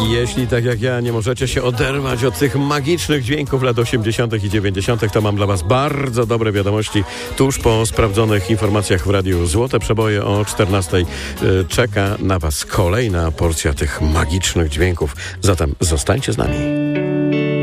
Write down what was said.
Jeśli tak jak ja nie możecie się oderwać od tych magicznych dźwięków lat 80. i 90., to mam dla was bardzo dobre wiadomości. Tuż po sprawdzonych informacjach w Radiu Złote Przeboje o 14:00 czeka na was kolejna porcja tych magicznych dźwięków. Zatem zostańcie z nami.